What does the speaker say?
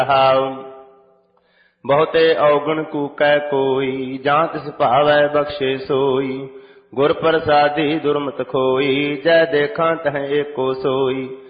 ਬਹੁਤੇ ਔਗਣ ਕੂਕੈ ਕੋਈ, ਜਾਂ ਤਿਸ ਭਾਵੈ ਬਖਸ਼ੇ ਸੋਈ। ਗੁਰ ਪ੍ਰਸਾਦੀ ਦੁਰਮਤ ਖੋਈ, ਜੈ ਦੇਖਾਂ ਤਹ ਏਕੋ ਸੋਈ।